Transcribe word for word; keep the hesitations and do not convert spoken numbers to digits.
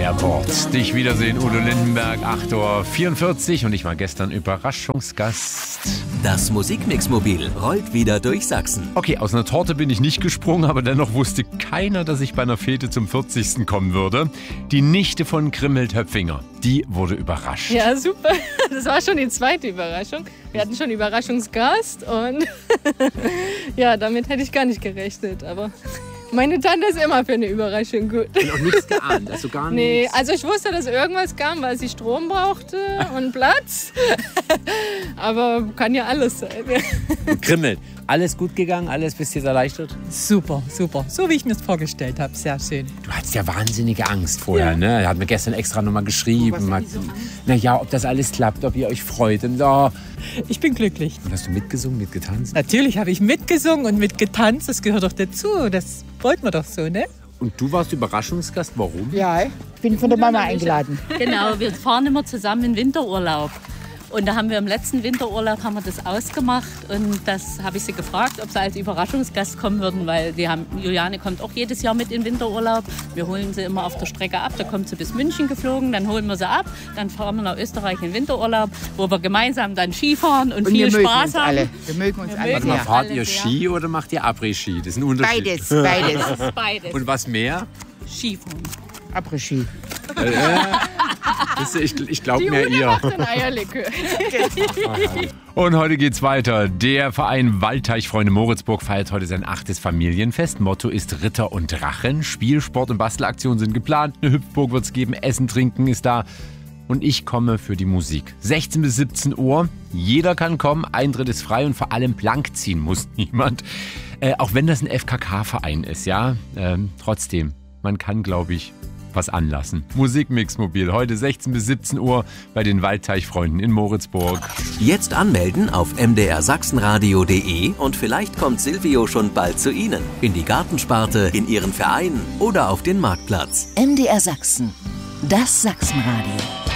Airport. Dich wiedersehen, Udo Lindenberg, acht Uhr vierundvierzig und ich war gestern Überraschungsgast. Das Musikmix-Mobil rollt wieder durch Sachsen. Okay, aus einer Torte bin ich nicht gesprungen, aber dennoch wusste keiner, dass ich bei einer Fete zum vierzigsten kommen würde. Die Nichte von Krimmel-Töpfinger, die wurde überrascht. Ja, super. Das war schon die zweite Überraschung. Wir hatten schon Überraschungsgast und ja, damit hätte ich gar nicht gerechnet, aber... Meine Tante ist immer für eine Überraschung gut. Und auch nichts geahnt, also gar nichts? Nee, also ich wusste, dass irgendwas kam, weil sie Strom brauchte und Platz. Aber kann ja alles sein. Krimmel, alles gut gegangen? Alles bist du jetzt erleichtert? Super, super. So wie ich mir es vorgestellt habe. Sehr schön. Du hattest ja wahnsinnige Angst vorher, ja. Ne? Er hat mir gestern extra nochmal geschrieben. Hat, so naja, ob das alles klappt, ob ihr euch freut. Und, oh. Ich bin glücklich. Und hast du mitgesungen, mitgetanzt? Natürlich habe ich mitgesungen und mitgetanzt. Das gehört doch dazu. Das wollten wir doch so, ne? Und du warst Überraschungsgast. Warum? Ja, ich bin von der Mama eingeladen. Genau, wir fahren immer zusammen in Winterurlaub. Und da haben wir im letzten Winterurlaub haben wir das ausgemacht und das habe ich sie gefragt, ob sie als Überraschungsgast kommen würden, weil die haben, Juliane kommt auch jedes Jahr mit in Winterurlaub. Wir holen sie immer auf der Strecke ab, da kommt sie bis München geflogen, dann holen wir sie ab, dann fahren wir nach Österreich in Winterurlaub, wo wir gemeinsam dann Skifahren und, und viel Spaß haben. Alle. Wir mögen uns wir alle. Mögen Mal, alle fahrt ihr sehr. Ski oder macht ihr Après-Ski? Das ist ein Unterschied. Beides, beides. Das ist beides. Und was mehr? Skifahren. Après-Ski. Äh, ich ich glaube Die mehr Ude ihr. macht ein Eierlikör. Und heute geht's weiter. Der Verein Waldteichfreunde Moritzburg feiert heute sein achtes Familienfest. Motto ist Ritter und Drachen. Spielsport und Bastelaktionen sind geplant. Eine Hüpfburg wird's geben. Essen, Trinken ist da. Und ich komme für die Musik. sechzehn bis siebzehn Uhr. Jeder kann kommen. Eintritt ist frei und vor allem blank ziehen muss niemand. Äh, auch wenn das ein F K K-Verein ist, ja. Ähm, trotzdem, man kann, glaube ich, was anlassen. Musikmix-Mobil, heute sechzehn bis siebzehn Uhr bei den Waldteichfreunden in Moritzburg. Jetzt anmelden auf m d r sachsenradio punkt d e und vielleicht kommt Silvio schon bald zu Ihnen. In die Gartensparte, in Ihren Verein oder auf den Marktplatz. M D R Sachsen, das Sachsenradio.